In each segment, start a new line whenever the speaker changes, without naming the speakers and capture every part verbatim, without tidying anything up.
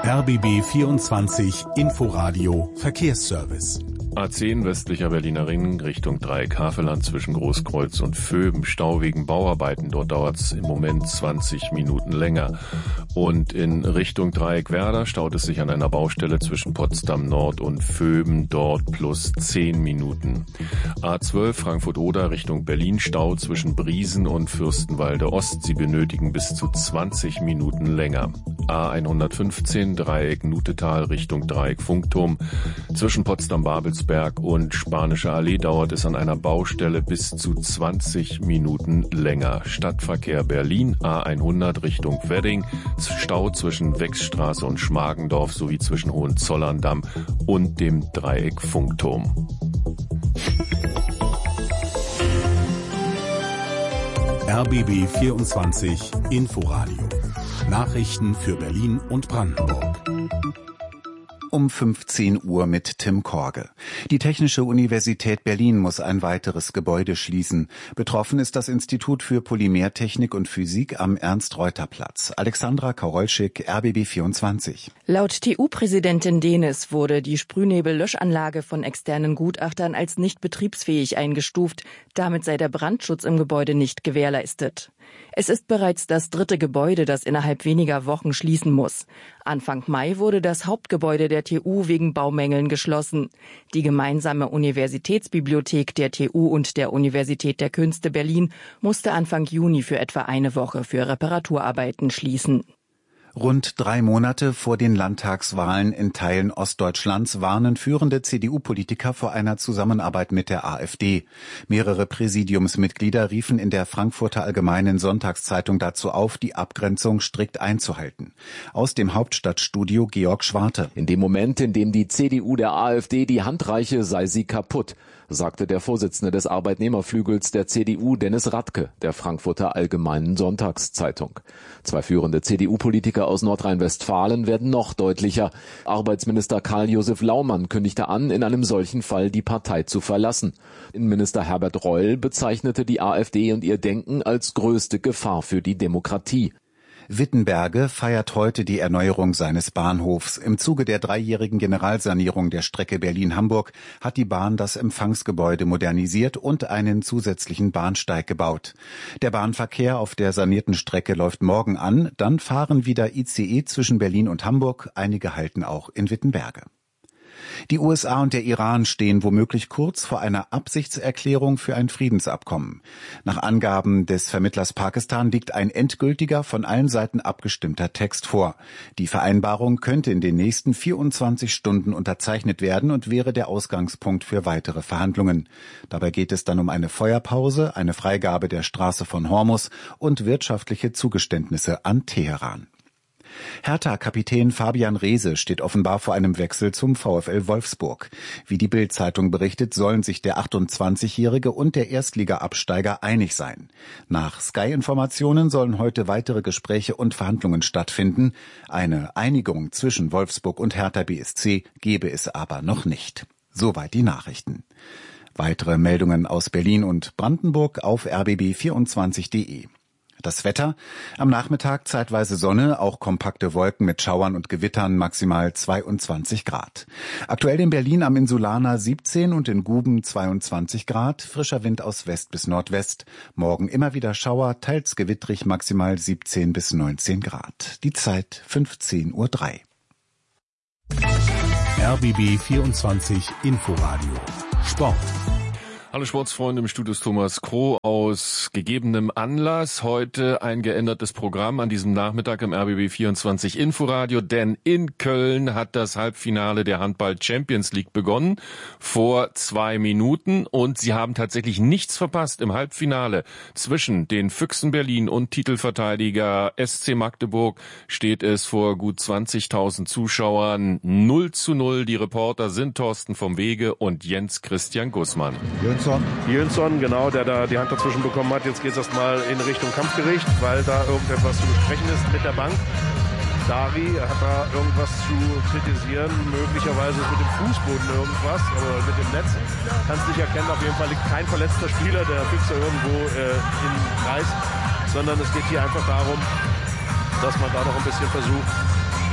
R B B vierundzwanzig Inforadio Verkehrsservice.
A zehn westlicher Berliner Ring Richtung Dreieck Havelland zwischen Großkreuz und Vöben. Stau wegen Bauarbeiten. Dort dauert es im Moment zwanzig Minuten länger. Und in Richtung Dreieck Werder staut es sich an einer Baustelle zwischen Potsdam Nord und Vöben. Dort plus zehn Minuten. A zwölf Frankfurt-Oder Richtung Berlin. Stau zwischen Briesen und Fürstenwalde Ost. Sie benötigen bis zu zwanzig Minuten länger. A hundertfünfzehn Dreieck Nutetal Richtung Dreieck Funkturm. Zwischen Potsdam-Babelsberg und Spanische Allee dauert es an einer Baustelle bis zu zwanzig Minuten länger. Stadtverkehr Berlin, A hundert Richtung Wedding, Stau zwischen Wechsstraße und Schmargendorf sowie zwischen Hohenzollern-Damm und dem Dreieck Funkturm.
R B B vierundzwanzig Inforadio. Nachrichten für Berlin und Brandenburg.
Um fünfzehn Uhr mit Tim Korge. Die Technische Universität Berlin muss ein weiteres Gebäude schließen. Betroffen ist das Institut für Polymertechnik und Physik am Ernst-Reuter-Platz. Alexandra Karolschik, R B B vierundzwanzig.
Laut T U-Präsidentin Denis wurde die Sprühnebel-Löschanlage von externen Gutachtern als nicht betriebsfähig eingestuft. Damit sei der Brandschutz im Gebäude nicht gewährleistet. Es ist bereits das dritte Gebäude, das innerhalb weniger Wochen schließen muss. Anfang Mai wurde das Hauptgebäude der T U wegen Baumängeln geschlossen. Die gemeinsame Universitätsbibliothek der T U und der Universität der Künste Berlin musste Anfang Juni für etwa eine Woche für Reparaturarbeiten schließen.
Rund drei Monate vor den Landtagswahlen in Teilen Ostdeutschlands warnen führende C D U-Politiker vor einer Zusammenarbeit mit der AfD. Mehrere Präsidiumsmitglieder riefen in der Frankfurter Allgemeinen Sonntagszeitung dazu auf, die Abgrenzung strikt einzuhalten. Aus dem Hauptstadtstudio Georg Schwarte.
In dem Moment, in dem die C D U der AfD die Hand reiche, sei sie kaputt, sagte der Vorsitzende des Arbeitnehmerflügels der C D U, Dennis Radke, der Frankfurter Allgemeinen Sonntagszeitung. Zwei führende C D U-Politiker aus Nordrhein-Westfalen werden noch deutlicher. Arbeitsminister Karl-Josef Laumann kündigte an, in einem solchen Fall die Partei zu verlassen. Innenminister Herbert Reul bezeichnete die AfD und ihr Denken als größte Gefahr für die Demokratie.
Wittenberge feiert heute die Erneuerung seines Bahnhofs. Im Zuge der dreijährigen Generalsanierung der Strecke Berlin-Hamburg hat die Bahn das Empfangsgebäude modernisiert und einen zusätzlichen Bahnsteig gebaut. Der Bahnverkehr auf der sanierten Strecke läuft morgen an, dann fahren wieder I C E zwischen Berlin und Hamburg, einige halten auch in Wittenberge. Die U S A und der Iran stehen womöglich kurz vor einer Absichtserklärung für ein Friedensabkommen. Nach Angaben des Vermittlers Pakistan liegt ein endgültiger, von allen Seiten abgestimmter Text vor. Die Vereinbarung könnte in den nächsten vierundzwanzig Stunden unterzeichnet werden und wäre der Ausgangspunkt für weitere Verhandlungen. Dabei geht es dann um eine Feuerpause, eine Freigabe der Straße von Hormuz und wirtschaftliche Zugeständnisse an Teheran. Hertha-Kapitän Fabian Reese steht offenbar vor einem Wechsel zum VfL Wolfsburg. Wie die Bild-Zeitung berichtet, sollen sich der achtundzwanzigjährige und der Erstliga-Absteiger einig sein. Nach Sky-Informationen sollen heute weitere Gespräche und Verhandlungen stattfinden. Eine Einigung zwischen Wolfsburg und Hertha B S C gebe es aber noch nicht. Soweit die Nachrichten. Weitere Meldungen aus Berlin und Brandenburg auf r b b vierundzwanzig punkt de. Das Wetter: Am Nachmittag zeitweise Sonne, auch kompakte Wolken mit Schauern und Gewittern, maximal zweiundzwanzig Grad. Aktuell in Berlin am Insulaner siebzehn und in Guben zweiundzwanzig Grad, frischer Wind aus West bis Nordwest. Morgen immer wieder Schauer, teils gewittrig, maximal siebzehn bis neunzehn Grad. Die Zeit fünfzehn Uhr drei.
R B B vierundzwanzig Inforadio Sport.
Hallo Sportsfreunde, im Studio ist Thomas Kroh. Aus gegebenem Anlass heute ein geändertes Programm an diesem Nachmittag im R B B vierundzwanzig Inforadio, denn in Köln hat das Halbfinale der Handball Champions League begonnen vor zwei Minuten und Sie haben tatsächlich nichts verpasst im Halbfinale. Zwischen den Füchsen Berlin und Titelverteidiger S C Magdeburg steht es vor gut zwanzigtausend Zuschauern null zu null. Die Reporter sind Thorsten vom Wege und Jens Christian Gussmann.
Jönsson. Jönsson, genau, der da die Hand dazwischen bekommen hat. Jetzt geht es erstmal in Richtung Kampfgericht, weil da irgendetwas zu besprechen ist mit der Bank. Dari hat da irgendwas zu kritisieren, möglicherweise ist mit dem Fußboden irgendwas, oder mit dem Netz. Kannst nicht erkennen, auf jeden Fall liegt kein verletzter Spieler, der Füchse irgendwo äh, im Kreis, sondern es geht hier einfach darum, dass man da noch ein bisschen versucht,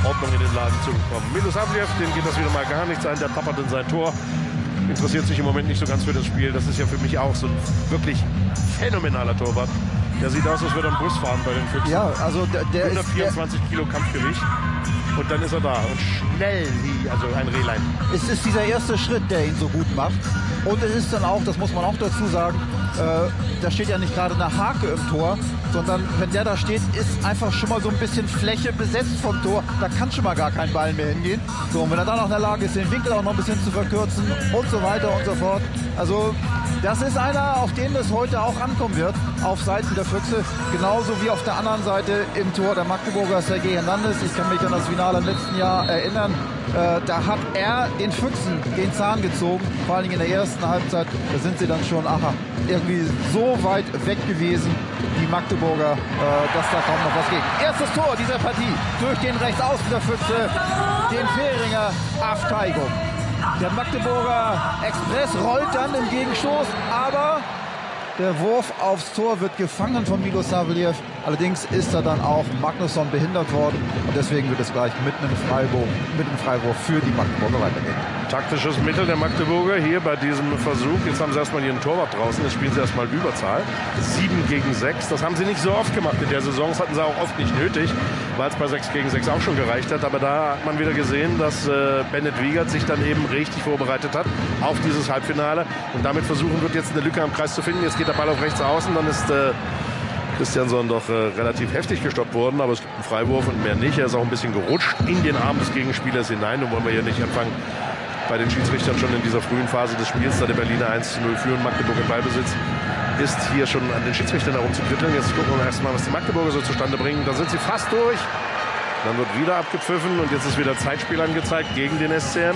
Ordnung in den Laden zu bekommen. Milosavljev, den geht das wieder mal gar nichts ein, der tappert in sein Tor. Interessiert sich im Moment nicht so ganz für das Spiel. Das ist ja für mich auch so ein wirklich phänomenaler Torwart. Der sieht aus, als würde er einen Bus fahren bei den Füchsen.
Ja, also der, der
hundertvierundzwanzig
ist, der,
Kilo Kampfgewicht. Und dann ist er da und schnell wie also ein Rehlein.
Es ist dieser erste Schritt, der ihn so gut macht. Und es ist dann auch, das muss man auch dazu sagen, äh, da steht ja nicht gerade eine Hake im Tor, sondern wenn der da steht, ist einfach schon mal so ein bisschen Fläche besetzt vom Tor. Da kann schon mal gar kein Ball mehr hingehen. So, und wenn er dann auch in der Lage ist, den Winkel auch noch ein bisschen zu verkürzen und so weiter und so fort. Also das ist einer, auf den es heute auch ankommen wird, auf Seiten der Füchse. Genauso wie auf der anderen Seite im Tor der Magdeburger Sergei Hernandez. Ich kann mich an das Finale im letzten Jahr erinnern. Äh, da hat er den Füchsen den Zahn gezogen, vor allen Dingen in der ersten Halbzeit. Da sind sie dann schon aha, irgendwie so weit weg gewesen, die Magdeburger, äh, dass da kaum noch was geht. Erstes Tor dieser Partie durch den Rechtsaußen der Füchse, den Fehringer Afteigung. Der Magdeburger Express rollt dann im Gegenstoß, aber der Wurf aufs Tor wird gefangen von Milosavljev. Allerdings ist er dann auch Magnusson behindert worden und deswegen wird es gleich mit einem Freiwurf, mit einem Freiwurf für die Magdeburger weitergehen.
Taktisches Mittel der Magdeburger hier bei diesem Versuch. Jetzt haben sie erstmal ihren Torwart draußen, jetzt spielen sie erstmal Überzahl. sieben gegen sechs, das haben sie nicht so oft gemacht in der Saison. Das hatten sie auch oft nicht nötig, weil es bei sechs gegen sechs auch schon gereicht hat. Aber da hat man wieder gesehen, dass äh, Bennett Wiegert sich dann eben richtig vorbereitet hat auf dieses Halbfinale und damit versuchen wird, jetzt eine Lücke am Kreis zu finden. Jetzt geht der Ball auf rechts außen, dann ist äh, Christiansson doch äh, relativ heftig gestoppt worden, aber es gibt einen Freiwurf und mehr nicht. Er ist auch ein bisschen gerutscht in den Arm des Gegenspielers hinein. Nun wollen wir hier nicht anfangen, bei den Schiedsrichtern schon in dieser frühen Phase des Spiels, da der Berliner eins zu null führen, Magdeburg im Ballbesitz ist, hier schon an den Schiedsrichtern herumzukritteln. Jetzt gucken wir erstmal, was die Magdeburger so zustande bringen. Da sind sie fast durch. Dann wird wieder abgepfiffen und jetzt ist wieder Zeitspiel angezeigt gegen den S C M.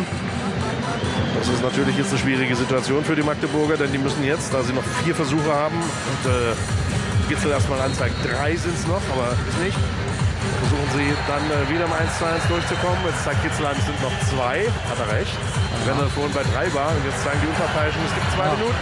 Das ist natürlich jetzt eine schwierige Situation für die Magdeburger, denn die müssen jetzt, da sie noch vier Versuche haben und äh, Gitzel erstmal anzeigt, drei sind es noch, aber ist nicht. Versuchen sie dann äh, wieder im eins zu eins durchzukommen. Jetzt zeigt Gitzel an, es sind noch zwei. Hat er recht. Wenn er vorhin bei drei war und jetzt zeigen die Unparteiischen, es gibt zwei ja. Minuten.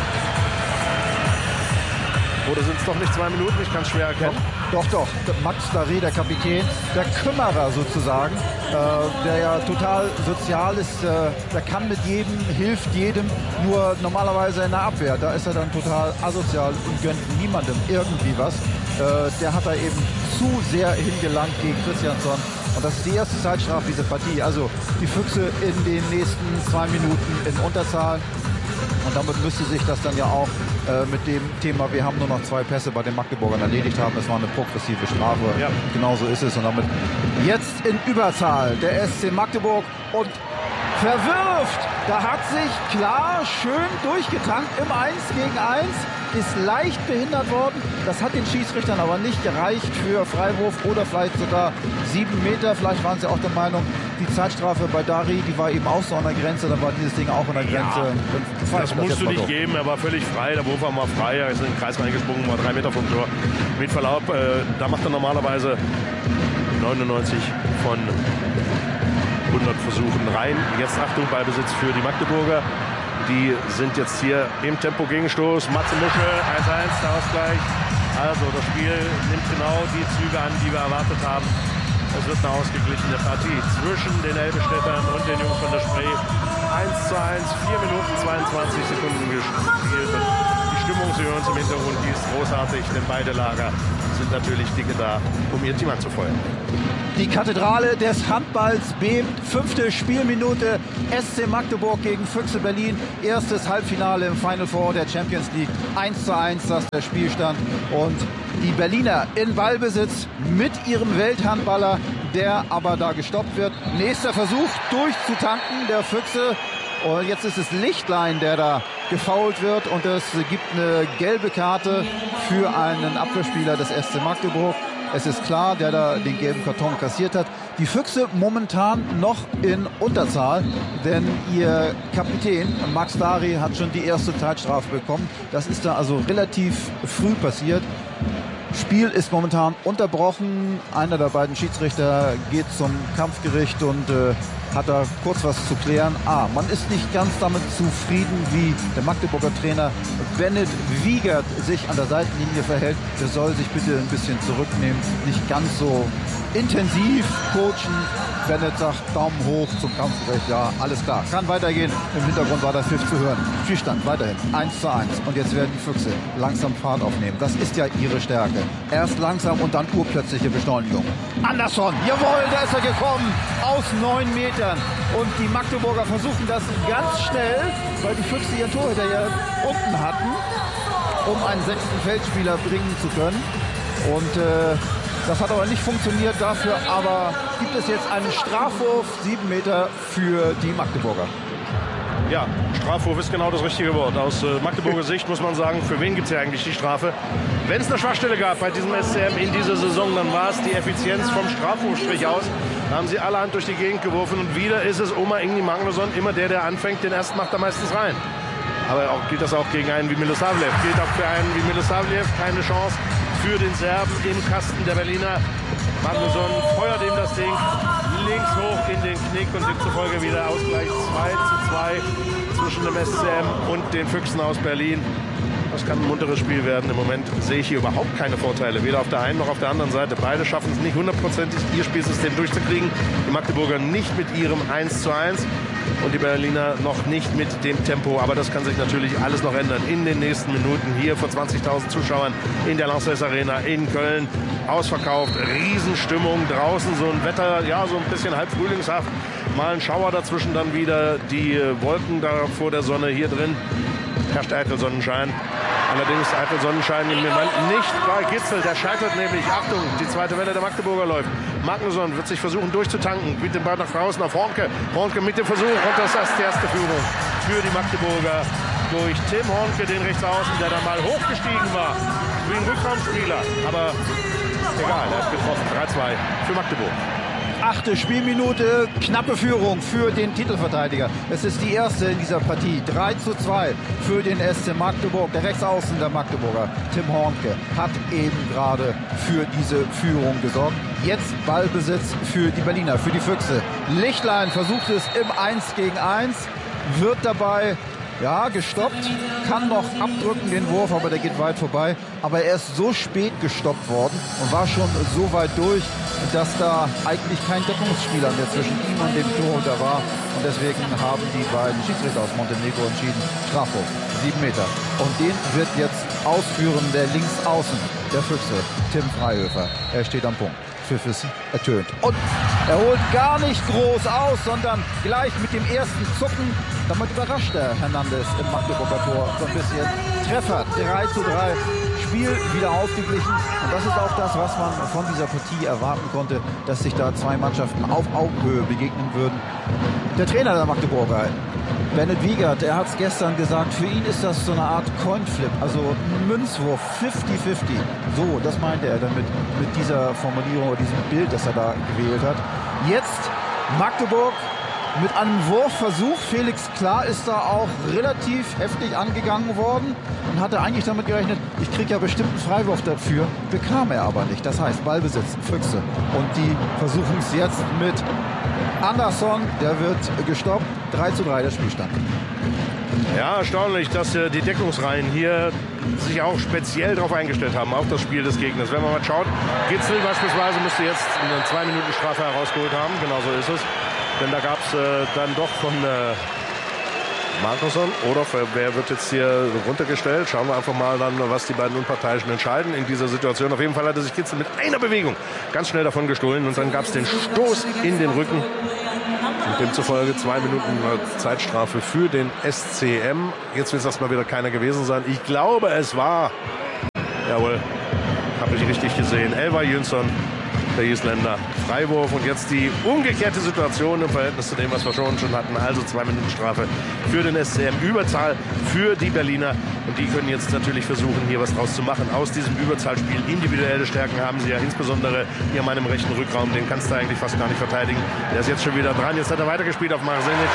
Oder sind es doch nicht zwei Minuten? Ich kann es schwer erkennen.
Doch, doch, doch. Max Daré, der Kapitän, der Kümmerer sozusagen, äh, der ja total sozial ist, äh, der kann mit jedem, hilft jedem, nur normalerweise in der Abwehr, da ist er dann total asozial und gönnt niemandem irgendwie was. Äh, der hat da eben zu sehr hingelangt gegen Christiansson. Und das ist die erste Zeitstrafe dieser Partie. Also die Füchse in den nächsten zwei Minuten in Unterzahl. Und damit müsste sich das dann ja auch äh, mit dem Thema, wir haben nur noch zwei Pässe bei den Magdeburgern erledigt haben. Es war eine progressive Strafe. Ja. Genauso ist es. Und damit jetzt in Überzahl der S C Magdeburg und verwirft. Da hat sich klar schön durchgetankt im eins gegen eins. Ist leicht behindert worden. Das hat den Schiedsrichtern aber nicht gereicht für Freiwurf oder vielleicht sogar sieben Meter. Vielleicht waren sie auch der Meinung, die Zeitstrafe bei Dari, die war eben auch so an der Grenze. Dann war dieses Ding auch an der Grenze.
Ja, das musst du nicht geben. Er war völlig frei. Der Wurf war mal frei. Er ist in den Kreis reingesprungen, war drei Meter vom Tor. Mit Verlaub, äh, da macht er normalerweise neunundneunzig von hundert Versuchen rein. Jetzt Achtung, Ballbesitz für die Magdeburger. Die sind jetzt hier im Tempo-Gegenstoß. Matze Muschel, eins eins, der Ausgleich. Also das Spiel nimmt genau die Züge an, die wir erwartet haben. Es wird eine ausgeglichene Partie zwischen den Elbestädtern und den Jungs von der Spree. eins zu eins, vier Minuten zweiundzwanzig Sekunden gespielt. Die Stimmung, Sie hören es im Hintergrund, die ist großartig, denn beide Lager sind natürlich dicke da, um ihr Team anzufeuern.
Die Kathedrale des Handballs bebt. Fünfte Spielminute. S C Magdeburg gegen Füchse Berlin. Erstes Halbfinale im Final Four der Champions League. eins zu eins, das ist der Spielstand. Und die Berliner in Ballbesitz mit ihrem Welthandballer, der aber da gestoppt wird. Nächster Versuch durchzutanken der Füchse. Und jetzt ist es Lichtlein, der da gefoult wird. Und es gibt eine gelbe Karte für einen Abwehrspieler des S C Magdeburg. Es ist klar, der da den gelben Karton kassiert hat. Die Füchse momentan noch in Unterzahl, denn ihr Kapitän Max Dari hat schon die erste Zeitstrafe bekommen. Das ist da also relativ früh passiert. Spiel ist momentan unterbrochen. Einer der beiden Schiedsrichter geht zum Kampfgericht und äh, hat da kurz was zu klären. Ah, man ist nicht ganz damit zufrieden, wie der Magdeburger Trainer Bennett Wiegert sich an der Seitenlinie verhält. Der soll sich bitte ein bisschen zurücknehmen, nicht ganz so intensiv coachen. Bennett sagt Daumen hoch zum Kampfgerecht. Ja, alles klar. Kann weitergehen. Im Hintergrund war der Pfiff zu hören. Spielstand weiterhin eins zu eins. Und jetzt werden die Füchse langsam Fahrt aufnehmen. Das ist ja ihre Stärke. Erst langsam und dann urplötzliche Beschleunigung. Andersson, jawohl, da ist er gekommen. Aus neun Metern. Und die Magdeburger versuchen das ganz schnell, weil die Füchse ihren Torhüter ja unten hatten, um einen sechsten Feldspieler bringen zu können. Und äh, das hat aber nicht funktioniert. Dafür aber gibt es jetzt einen Strafwurf, sieben Meter für die Magdeburger.
Ja, Strafwurf ist genau das richtige Wort. Aus äh, Magdeburger Sicht muss man sagen, für wen gibt es ja eigentlich die Strafe? Wenn es eine Schwachstelle gab bei diesem S C M in dieser Saison, dann war es die Effizienz vom Strafwurfstrich aus. Da haben sie allerhand durch die Gegend geworfen und wieder ist es Oma Ingni Magnusson, immer der, der anfängt, den ersten macht er meistens rein. Aber auch, gilt das auch gegen einen wie Milosavljev. Gilt auch für einen wie Milosavljev keine Chance für den Serben im Kasten der Berliner. Magnusson feuert ihm das Ding links hoch in den Knick und demzufolge wieder Ausgleich zwei zu zwei zwischen dem S C M und den Füchsen aus Berlin. Das kann ein munteres Spiel werden. Im Moment sehe ich hier überhaupt keine Vorteile, weder auf der einen noch auf der anderen Seite. Beide schaffen es nicht hundertprozentig, ihr Spielsystem durchzukriegen. Die Magdeburger nicht mit ihrem eins zu eins und die Berliner noch nicht mit dem Tempo. Aber das kann sich natürlich alles noch ändern in den nächsten Minuten. Hier vor zwanzigtausend Zuschauern in der Lanxess Arena in Köln. Ausverkauft, Riesenstimmung, draußen so ein Wetter, ja, so ein bisschen halb frühlingshaft. Mal ein Schauer dazwischen, dann wieder die Wolken da vor der Sonne. Hier drin herrscht eitel Sonnenschein. Allerdings eitel Sonnenschein im Moment nicht bei Gitzel. Der scheitert nämlich. Achtung, die zweite Welle der Magdeburger läuft. Magnusson wird sich versuchen durchzutanken. Mit dem Ball nach draußen auf Hornke. Hornke mit dem Versuch. Und das ist die erste Führung für die Magdeburger durch Tim Hornke, den Rechtsaußen, der da mal hochgestiegen war. Wie ein Rückraumspieler. Aber egal, er hat getroffen. drei zwei für Magdeburg.
Achte Spielminute, knappe Führung für den Titelverteidiger. Es ist die erste in dieser Partie. drei zu zwei für den S C Magdeburg. Der Rechtsaußen der Magdeburger, Tim Hornke, hat eben gerade für diese Führung gesorgt. Jetzt Ballbesitz für die Berliner, für die Füchse. Lichtlein versucht es im eins gegen eins, wird dabei ja, gestoppt, kann noch abdrücken den Wurf, aber der geht weit vorbei. Aber er ist so spät gestoppt worden und war schon so weit durch, dass da eigentlich kein Deckungsspieler mehr zwischen ihm und dem Torhüter war. Und deswegen haben die beiden Schiedsrichter aus Montenegro entschieden, Strafwurf, sieben Meter. Und den wird jetzt ausführen der Linksaußen der Füchse, Tim Freihöfer. Er steht am Punkt. Pfiff ist ertönt. Und er holt gar nicht groß aus, sondern gleich mit dem ersten Zucken. Damit überrascht der Hernandez im Magdeburger Tor so ein bisschen. Treffer, drei zu drei. Spiel wieder ausgeglichen. Und das ist auch das, was man von dieser Partie erwarten konnte, dass sich da zwei Mannschaften auf Augenhöhe begegnen würden. Der Trainer der Magdeburger, Bennett Wiegert, er hat es gestern gesagt, für ihn ist das so eine Art Coinflip, also ein Münzwurf, fünfzig fünfzig. So, das meinte er damit mit dieser Formulierung oder diesem Bild, das er da gewählt hat. Jetzt Magdeburg mit einem Wurfversuch. Felix Klar ist da auch relativ heftig angegangen worden und hatte eigentlich damit gerechnet, ich kriege ja bestimmt einen Freiwurf dafür. Bekam er aber nicht. Das heißt Ballbesitz, Füchse. Und die versuchen es jetzt mit Andersson. Der wird gestoppt. drei zu drei der Spielstand.
Ja, erstaunlich, dass äh, die Deckungsreihen hier sich auch speziell darauf eingestellt haben, auf das Spiel des Gegners. Wenn man mal schaut, Gitzel beispielsweise müsste jetzt eine zwei Minuten Strafe herausgeholt haben. Genau so ist es. Denn da gab es äh, dann doch von äh, Magnusson oder wer wird jetzt hier runtergestellt? Schauen wir einfach mal dann, was die beiden Unparteiischen entscheiden in dieser Situation. Auf jeden Fall hatte sich Gitzel mit einer Bewegung ganz schnell davon gestohlen und dann gab es den Stoß in den Rücken. Und demzufolge zwei Minuten Zeitstrafe für den S C M. Jetzt wird es erstmal wieder keiner gewesen sein. Ich glaube, es war, jawohl, habe ich richtig gesehen, Elvar Jönsson, der Isländer. Freiwurf und jetzt die umgekehrte Situation im Verhältnis zu dem, was wir schon schon hatten. Also zwei Minuten Strafe für den S C M. Überzahl für die Berliner. Und die können jetzt natürlich versuchen, hier was draus zu machen. Aus diesem Überzahlspiel individuelle Stärken haben sie ja, insbesondere hier in meinem rechten Rückraum. Den kannst du eigentlich fast gar nicht verteidigen. Der ist jetzt schon wieder dran. Jetzt hat er weitergespielt auf Marsenic.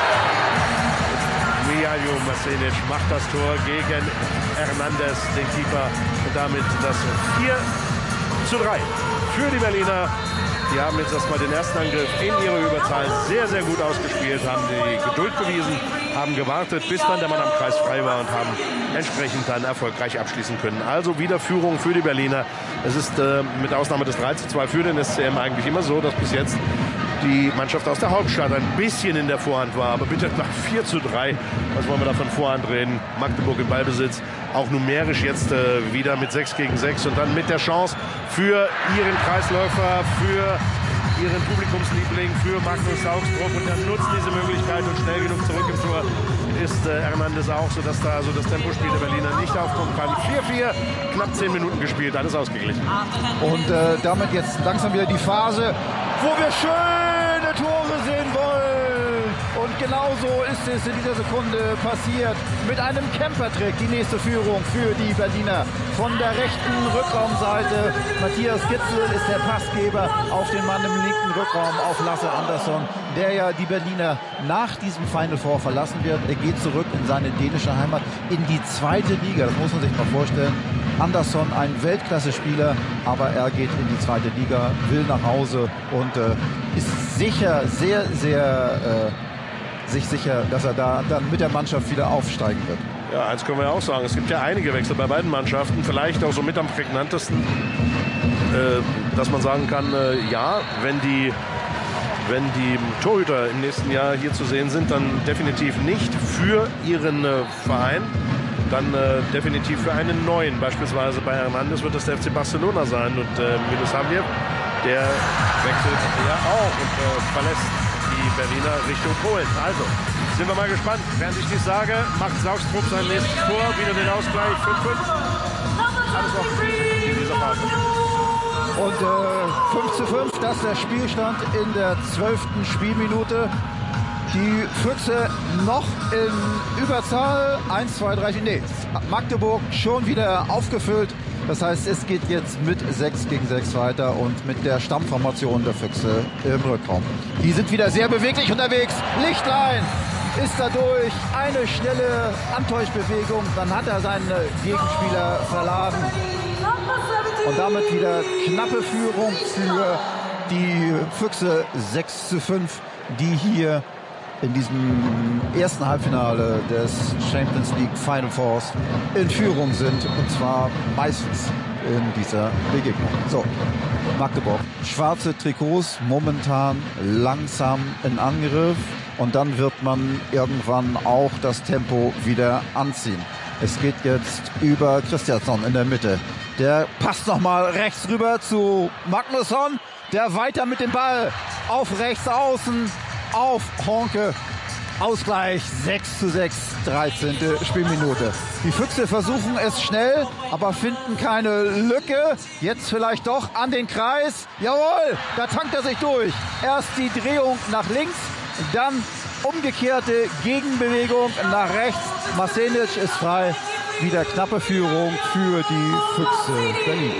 Mihailo Marsenic macht das Tor gegen Hernandez, den Keeper. Und damit das vier zu drei für die Berliner. Die haben jetzt erstmal den ersten Angriff in ihrer Überzahl sehr, sehr gut ausgespielt, haben die Geduld bewiesen, haben gewartet, bis dann der Mann am Kreis frei war und haben entsprechend dann erfolgreich abschließen können. Also wieder Führung für die Berliner. Es ist äh, mit Ausnahme des drei zu zwei für den S C M eigentlich immer so, dass bis jetzt die Mannschaft aus der Hauptstadt ein bisschen in der Vorhand war. Aber bitte nach vier zu drei, was wollen wir da von Vorhand reden? Magdeburg im Ballbesitz, auch numerisch jetzt äh, wieder mit sechs gegen sechs und dann mit der Chance für ihren Kreisläufer, für ihren Publikumsliebling, für Magnus Saugstrup, und er nutzt diese Möglichkeit und schnell genug zurück im Tor ist äh, Hernandez auch, sodass da so das Tempospiel der Berliner nicht aufkommen kann. vier vier, knapp zehn Minuten gespielt, alles ausgeglichen.
Und äh, damit jetzt langsam wieder die Phase, wo wir schöne Tore sehen wollen. Und genauso ist es in dieser Sekunde passiert. Mit einem Campertrick die nächste Führung für die Berliner. Von der rechten Rückraumseite. Matthias Gitzel ist der Passgeber auf den Mann im linken Rückraum, auf Lasse Andersson, der ja die Berliner nach diesem Final Four verlassen wird. Er geht zurück in seine dänische Heimat, in die zweite Liga. Das muss man sich mal vorstellen. Andersson, ein Weltklasse-Spieler, aber er geht in die zweite Liga, will nach Hause und äh, ist sicher, sehr, sehr äh, sich sicher, dass er da dann mit der Mannschaft wieder aufsteigen wird.
Ja, eins können wir ja auch sagen. Es gibt ja einige Wechsel bei beiden Mannschaften. Vielleicht auch so mit am prägnantesten, äh, dass man sagen kann, äh, ja, wenn die, wenn die Torhüter im nächsten Jahr hier zu sehen sind, dann definitiv nicht für ihren äh, Verein, dann äh, definitiv für einen neuen. Beispielsweise bei Hernandez wird das der F C Barcelona sein und äh, Milosavljev, der wechselt ja auch und äh, verlässt die Berliner Richtung Polen. Also, sind wir mal gespannt. Während ich dies sage, macht Saugstrup sein nächstes Tor, wieder den Ausgleich, fünf fünf. Alles noch in dieser Phase.
Und äh, fünf zu fünf, das ist der Spielstand in der zwölften Spielminute. Die Füchse noch in Überzahl. eins, zwei, drei, vier. Nee, Magdeburg schon wieder aufgefüllt. Das heißt, es geht jetzt mit sechs gegen sechs weiter und mit der Stammformation der Füchse im Rückraum. Die sind wieder sehr beweglich unterwegs. Lichtlein ist da durch. Eine schnelle Antäuschbewegung. Dann hat er seinen Gegenspieler verladen. Und damit wieder knappe Führung für die Füchse. sechs zu fünf, die hier in diesem ersten Halbfinale des Champions League Final Fours in Führung sind, und zwar meistens in dieser Begegnung. So, Magdeburg. Schwarze Trikots, momentan langsam in Angriff, und dann wird man irgendwann auch das Tempo wieder anziehen. Es geht jetzt über Christiansson in der Mitte. Der passt nochmal rechts rüber zu Magnusson, der weiter mit dem Ball auf rechts außen, auf Honke. Ausgleich sechs zu sechs, dreizehnte Spielminute. Die Füchse versuchen es schnell, aber finden keine Lücke. Jetzt vielleicht doch an den Kreis. Jawohl, da tankt er sich durch. Erst die Drehung nach links, dann umgekehrte Gegenbewegung nach rechts. Masenic ist frei. Wieder knappe Führung für die Füchse Berlin.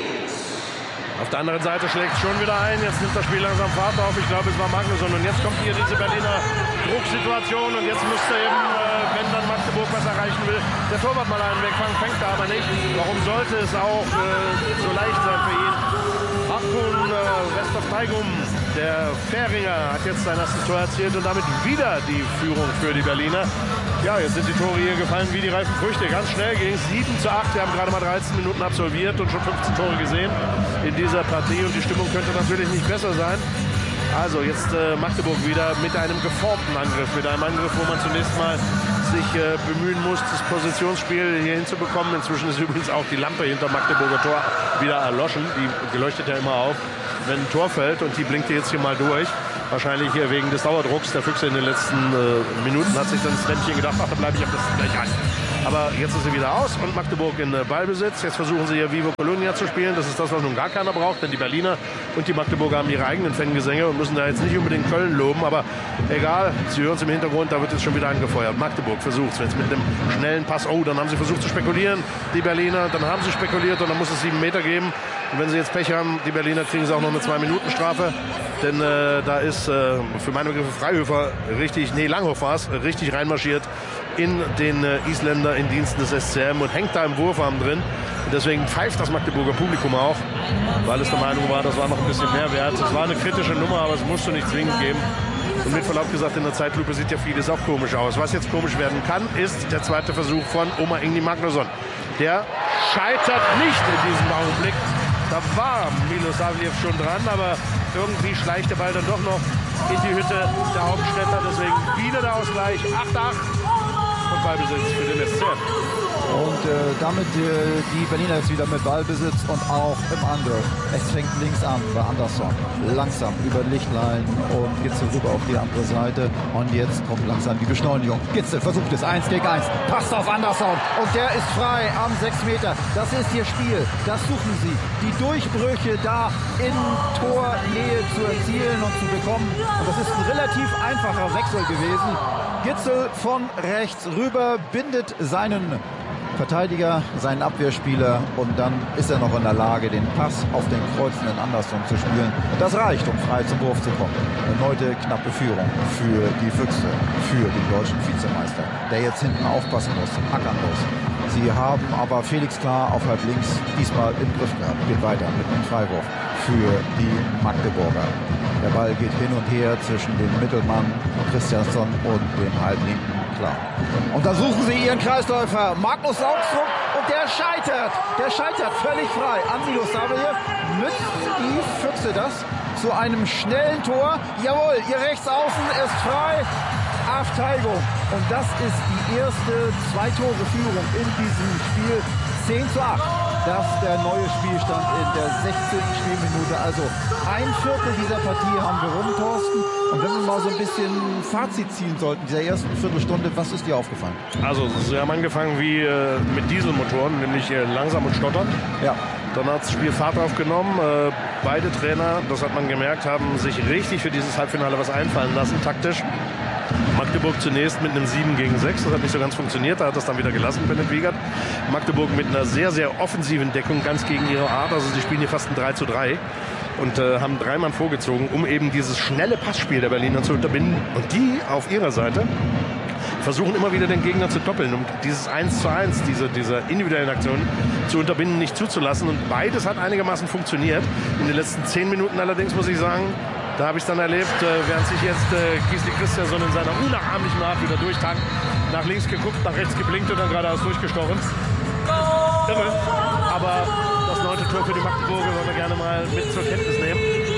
Auf der anderen Seite schlägt schon wieder ein. Jetzt nimmt das Spiel langsam Fahrt auf. Ich glaube, es war Magnusson. Und jetzt kommt hier diese Berliner Drucksituation. Und jetzt müsste eben, äh, wenn dann Magdeburg was erreichen will, der Torwart mal einen wegfangen. Fängt er aber nicht. Warum sollte es auch äh, so leicht sein für ihn? Hakun äh, Westhoff-Teigum, der Fähringer, hat jetzt sein erstes Tor erzielt und damit wieder die Führung für die Berliner. Ja, jetzt sind die Tore hier gefallen wie die reifen Früchte. Ganz schnell ging es sieben zu acht. Wir haben gerade mal dreizehn Minuten absolviert und schon fünfzehn Tore gesehen in dieser Partie. Und die Stimmung könnte natürlich nicht besser sein. Also jetzt äh, Magdeburg wieder mit einem geformten Angriff. Mit einem Angriff, wo man zunächst mal sich äh, bemühen muss, das Positionsspiel hier hinzubekommen. Inzwischen ist übrigens auch die Lampe hinter Magdeburger Tor wieder erloschen. Die leuchtet ja immer auf, wenn ein Tor fällt. Und die blinkte jetzt hier mal durch. Wahrscheinlich hier wegen des Dauerdrucks der Füchse in den letzten äh, Minuten hat sich dann das Lämpchen gedacht, ach, da bleibe ich auf das gleich an. Aber jetzt ist sie wieder aus und Magdeburg in äh, Ballbesitz. Jetzt versuchen sie hier Vivo Colonia zu spielen. Das ist das, was nun gar keiner braucht, denn die Berliner und die Magdeburger haben ihre eigenen Fangesänge und müssen da jetzt nicht unbedingt Köln loben. Aber egal, sie hören es im Hintergrund, da wird jetzt schon wieder angefeuert. Magdeburg versucht es jetzt mit einem schnellen Pass. Oh, dann haben sie versucht zu spekulieren, die Berliner. Dann haben sie spekuliert und dann muss es sieben Meter geben. Und wenn sie jetzt Pech haben, die Berliner, kriegen sie auch noch eine zwei Minuten Strafe. Denn äh, da ist äh, für meine Begriffe Freihöfer richtig, nee, Langhoff war es, richtig reinmarschiert in den äh, Isländer in Diensten des S C M und hängt da im Wurfarm drin. Und deswegen pfeift das Magdeburger Publikum auch, weil es der Meinung war, das war noch ein bisschen mehr wert. Es war eine kritische Nummer, aber es musste nicht zwingend geben. Und mit Verlaub gesagt, in der Zeitlupe sieht ja vieles auch komisch aus. Was jetzt komisch werden kann, ist der zweite Versuch von Omar Ingni Magnusson. Der scheitert nicht in diesem Augenblick. Da war Milosavljev schon dran, aber irgendwie schleicht der Ball dann doch noch in die Hütte der Hauptstädter. Deswegen wieder der Ausgleich. acht acht und Ballbesitz für den S C M.
Und äh, damit äh, die Berliner jetzt wieder mit Ballbesitz und auch im Angriff. Es fängt links an bei Andersson. Langsam über Lichtlein und Gitzel rüber auf die andere Seite. Und jetzt kommt langsam die Beschleunigung. Gitzel versucht es, eins gegen eins. Passt auf Andersson. Und der ist frei am sechs Meter. Das ist ihr Spiel. Das suchen sie. Die Durchbrüche da in Tornähe zu erzielen und zu bekommen. Und das ist ein relativ einfacher Wechsel gewesen. Gitzel von rechts rüber bindet seinen Verteidiger, seinen Abwehrspieler und dann ist er noch in der Lage, den Pass auf den kreuzenden Andersson zu spielen. Das reicht, um frei zum Wurf zu kommen. Erneute knappe Führung für die Füchse, für den deutschen Vizemeister, der jetzt hinten aufpassen muss, ackern muss. Sie haben aber Felix Klar auf halb links diesmal im Griff gehabt. Geht weiter mit einem Freiwurf für die Magdeburger. Der Ball geht hin und her zwischen dem Mittelmann Christiansson und dem halblinken Klar. Und da suchen sie ihren Kreisläufer Magnus Lautstrup und der scheitert. Der scheitert völlig frei an Milosavljev. Nützt die Füchse das zu einem schnellen Tor? Jawohl, ihr Rechtsaußen ist frei. Afteigung. Und das ist die erste Zwei-Tore-Führung in diesem Spiel. zehn zu acht. Das ist der neue Spielstand in der sechzehnten Spielminute. Also ein Viertel dieser Partie haben wir rum, Thorsten. Und wenn wir mal so ein bisschen Fazit ziehen sollten, dieser ersten Viertelstunde, was ist dir aufgefallen?
Also sie haben angefangen wie äh, mit Dieselmotoren, nämlich äh, langsam und stottern.
Ja.
Dann hat das Spiel Fahrt aufgenommen. Äh, beide Trainer, das hat man gemerkt, haben sich richtig für dieses Halbfinale was einfallen lassen, taktisch. Magdeburg zunächst mit einem sieben gegen sechs, das hat nicht so ganz funktioniert, da hat das dann wieder gelassen, Bennett Wiegert. Magdeburg mit einer sehr, sehr offensiven Deckung, ganz gegen ihre Art, also sie spielen hier fast ein drei zu drei und äh, haben drei Mann vorgezogen, um eben dieses schnelle Passspiel der Berliner zu unterbinden. Und die auf ihrer Seite versuchen immer wieder den Gegner zu doppeln, um dieses eins zu eins, diese, diese individuellen Aktionen zu unterbinden, nicht zuzulassen. Und beides hat einigermaßen funktioniert. In den letzten zehn Minuten allerdings, muss ich sagen, da habe ich es dann erlebt, äh, während sich jetzt äh, Gisli Christiansson in seiner unnachahmlichen Art wieder durchtankt, nach links geguckt, nach rechts geblinkt und dann geradeaus durchgestochen. Irre. Aber das neunte Tor für die Magdeburger wollen wir gerne mal mit zur Kenntnis nehmen.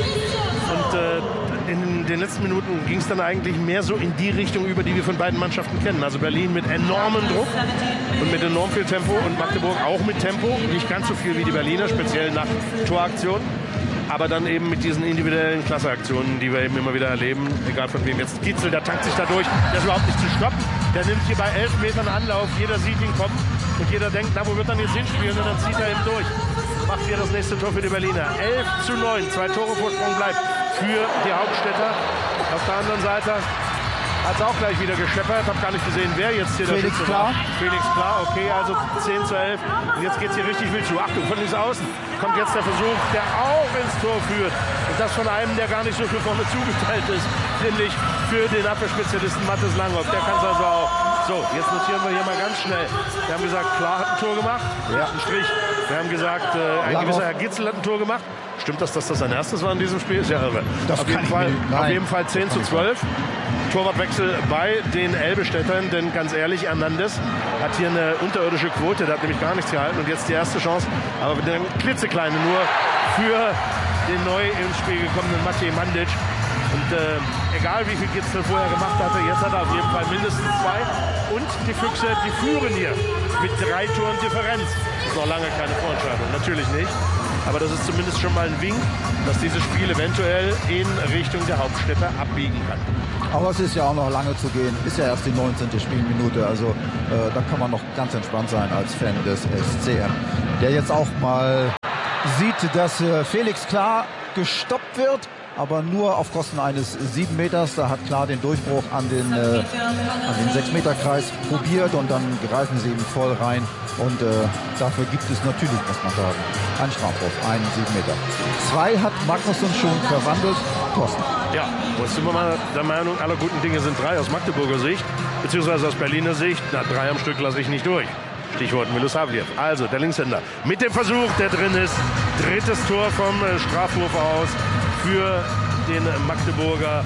Und äh, in den letzten Minuten ging es dann eigentlich mehr so in die Richtung über, die wir von beiden Mannschaften kennen. Also Berlin mit enormem Druck und mit enorm viel Tempo und Magdeburg auch mit Tempo. Nicht ganz so viel wie die Berliner, speziell nach Toraktion. Aber dann eben mit diesen individuellen Klasseaktionen, die wir eben immer wieder erleben, egal von wem jetzt. Gitzel, der tankt sich da durch, der ist überhaupt nicht zu stoppen. Der nimmt hier bei elf Metern Anlauf, jeder sieht ihn kommen und jeder denkt, na, wo wird dann jetzt hinspielen? Und dann zieht er eben durch. Macht hier das nächste Tor für die Berliner. elf zu neun, zwei Tore Vorsprung bleibt für die Hauptstädter. Auf der anderen Seite hat es auch gleich wieder gescheppert. Hab gar nicht gesehen, wer jetzt hier
Felix
der
Klar.
war. Felix Klar, okay, also zehn zu elf. Und jetzt geht es hier richtig wild zu. Achtung, von links außen kommt jetzt der Versuch, der auch ins Tor führt. Und das von einem, der gar nicht so viel vorne zugeteilt ist, nämlich für den Abwehrspezialisten Mathis Langhoff. Der kann es also auch. So, jetzt notieren wir hier mal ganz schnell. Wir haben gesagt, Klar hat ein Tor gemacht. Ja. Ein Strich. Wir haben gesagt, äh, ein gewisser Herr Gitzel hat ein Tor gemacht. Stimmt das, dass das sein erstes war in diesem Spiel? Ist ja irre.
Das
auf, jeden Fall, auf jeden Fall zehn zu zwölf. Torwartwechsel bei den Elbestädtern, denn ganz ehrlich, Hernandez hat hier eine unterirdische Quote, der hat nämlich gar nichts gehalten und jetzt die erste Chance, aber mit einem klitzekleine nur für den neu ins Spiel gekommenen Matej Mandic. Und äh, egal wie viel Gitzel vorher gemacht hatte, jetzt hat er auf jeden Fall mindestens zwei. Und die Füchse, die führen hier mit drei Toren Differenz. Ist noch lange keine Vorentscheidung, natürlich nicht. Aber das ist zumindest schon mal ein Wink, dass dieses Spiel eventuell in Richtung der Hauptstädter abbiegen kann.
Aber es ist ja auch noch lange zu gehen. Ist ja erst die neunzehnte Spielminute. Also äh, da kann man noch ganz entspannt sein als Fan des S C M. Der jetzt auch mal sieht, dass äh, Felix Klar gestoppt wird. aber nur auf Kosten eines sieben Meters. Da hat klar den Durchbruch an den, äh, an den sechs Meter Kreis probiert und dann greifen sie ihm voll rein. Und äh, dafür gibt es natürlich, muss man sagen, einen Strafwurf, einen sieben Meter. Zwei hat Magnusson schon verwandelt. Thorsten.
Ja, jetzt sind wir mal der Meinung, aller guten Dinge sind drei aus Magdeburger Sicht, beziehungsweise aus Berliner Sicht. Na, drei am Stück lasse ich nicht durch. Stichwort Milosavljev. Also der Linkshänder mit dem Versuch, der drin ist. Drittes Tor vom Strafwurf aus für den Magdeburger,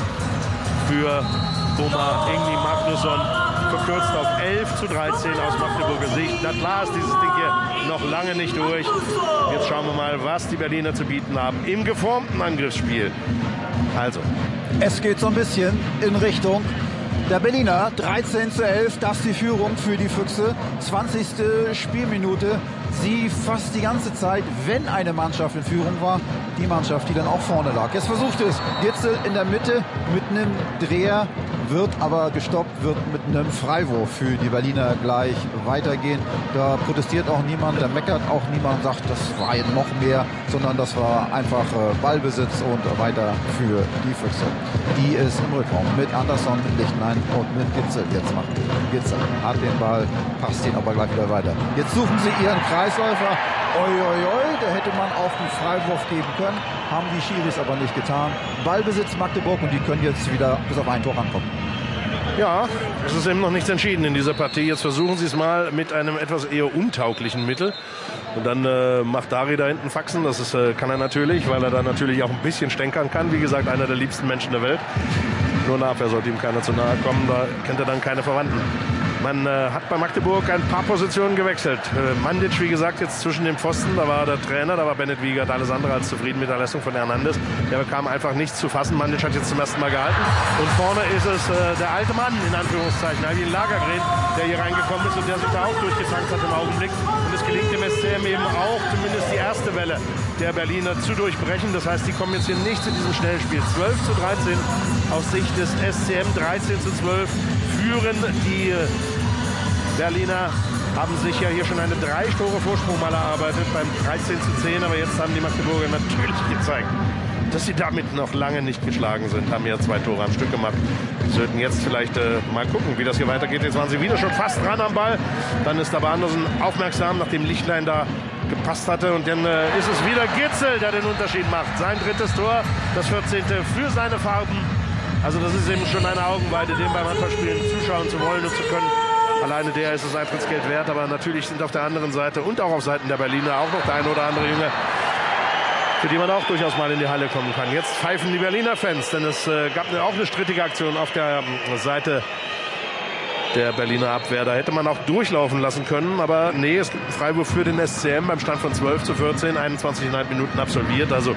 für Boma Engli Magnusson. Verkürzt auf elf zu dreizehn aus Magdeburger Sicht. Na klar ist dieses Ding hier noch lange nicht durch. Jetzt schauen wir mal, was die Berliner zu bieten haben im geformten Angriffsspiel. Also.
Es geht so ein bisschen in Richtung der Berliner. dreizehn zu elf, das ist die Führung für die Füchse. zwanzigste Spielminute. Sie fast die ganze Zeit, wenn eine Mannschaft in Führung war, die Mannschaft, die dann auch vorne lag. Jetzt versucht es Gitzel in der Mitte mit einem Dreher, wird aber gestoppt, wird mit einem Freiwurf für die Berliner gleich weitergehen. Da protestiert auch niemand, da meckert auch niemand, sagt, das war jetzt noch mehr, sondern das war einfach Ballbesitz und weiter für die Füchse, die es im Rückraum mit Andersson, Lichtlein und mit Gitzel jetzt machen. Gitzel hat den Ball, passt ihn aber gleich wieder weiter. Jetzt suchen sie ihren Kreisläufer. Oi, oi, oi, da hätte man auch einen Freiwurf geben können, haben die Schiris aber nicht getan. Ballbesitz Magdeburg und die können jetzt wieder bis auf ein Tor rankommen.
Ja, es ist eben noch nichts entschieden in dieser Partie. Jetzt versuchen sie es mal mit einem etwas eher untauglichen Mittel. Und dann äh, macht Dari da hinten Faxen. Das ist, äh, kann er natürlich, weil er da natürlich auch ein bisschen stänkern kann. Wie gesagt, einer der liebsten Menschen der Welt. Nur eine Abwehr sollte ihm keiner zu nahe kommen. Da kennt er dann keine Verwandten. Man äh, hat bei Magdeburg ein paar Positionen gewechselt. Äh, Mandic, wie gesagt, jetzt zwischen dem Pfosten, da war der Trainer, da war Bennett Wiegert alles andere als zufrieden mit der Leistung von Hernandez. Der bekam einfach nichts zu fassen. Mandic hat jetzt zum ersten Mal gehalten. Und vorne ist es äh, der alte Mann, in Anführungszeichen, Alvin Lagergren, der hier reingekommen ist und der sich da auch durchgetankt hat im Augenblick. Und es gelingt dem S C M eben auch, zumindest die erste Welle der Berliner zu durchbrechen. Das heißt, die kommen jetzt hier nicht zu diesem Schnellspiel. zwölf zu dreizehn aus Sicht des S C M, dreizehn zu zwölf führen die Berliner, haben sich ja hier schon eine drei Tore Vorsprung mal erarbeitet beim dreizehn zu zehn, aber jetzt haben die Magdeburger natürlich gezeigt, dass sie damit noch lange nicht geschlagen sind, haben ja zwei Tore am Stück gemacht. Sie sollten jetzt vielleicht äh, mal gucken, wie das hier weitergeht. Jetzt waren sie wieder schon fast dran am Ball. Dann ist aber Andersen aufmerksam, nachdem Lichtlein da gepasst hatte. Und dann äh, ist es wieder Gitzel, der den Unterschied macht. Sein drittes Tor, das vierzehnte für seine Farben. Also das ist eben schon eine Augenweide, dem beim Handballspielen zuschauen zu wollen und zu können. Alleine der ist das Eintrittsgeld wert, aber natürlich sind auf der anderen Seite und auch auf Seiten der Berliner auch noch der eine oder andere Junge, für die man auch durchaus mal in die Halle kommen kann. Jetzt pfeifen die Berliner Fans, denn es äh, gab eine, auch eine strittige Aktion auf der äh, Seite der Berliner Abwehr. Da hätte man auch durchlaufen lassen können, aber nee, es gibt einen Freiwurf für den S C M beim Stand von zwölf zu vierzehn, einundzwanzig Komma fünf Minuten absolviert. Also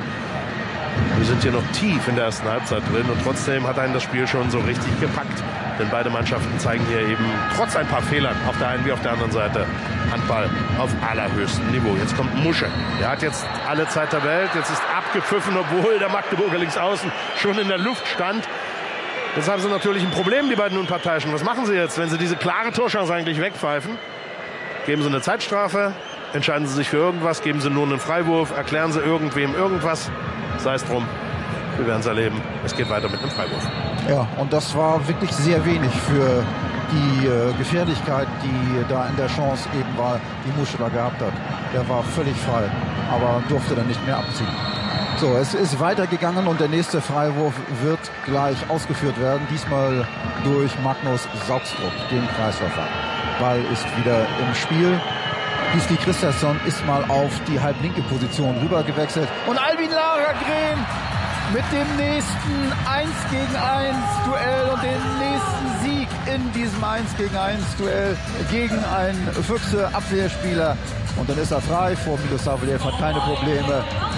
wir sind hier noch tief in der ersten Halbzeit drin und trotzdem hat einen das Spiel schon so richtig gepackt. Denn beide Mannschaften zeigen hier eben trotz ein paar Fehlern auf der einen wie auf der anderen Seite Handball auf allerhöchstem Niveau. Jetzt kommt Musche. Der hat jetzt alle Zeit der Welt. Jetzt ist abgepfiffen, obwohl der Magdeburger links außen schon in der Luft stand. Jetzt haben sie natürlich ein Problem, die beiden Unparteiischen. Was machen sie jetzt, wenn sie diese klare Torchance eigentlich wegpfeifen? Geben sie eine Zeitstrafe? Entscheiden sie sich für irgendwas? Geben sie nur einen Freiwurf? Erklären sie irgendwem irgendwas? Sei es drum. Wir werden es erleben. Es geht weiter mit einem Freiwurf.
Ja, und das war wirklich sehr wenig für die äh, Gefährlichkeit, die da in der Chance eben war, die Musche da gehabt hat. Der war völlig frei, aber durfte dann nicht mehr abziehen. So, es ist weitergegangen und der nächste Freiwurf wird gleich ausgeführt werden. Diesmal durch Magnus Saugstrup, den Kreisläufer. Ball ist wieder im Spiel. Gisli Christiansson ist mal auf die halblinke Position rüber gewechselt. Und Albin Lagergren mit dem nächsten eins gegen eins Duell und dem nächsten Sieg in diesem eins gegen eins Duell gegen einen Füchse Abwehrspieler. Und dann ist er frei vor Milosavljev, hat keine Probleme.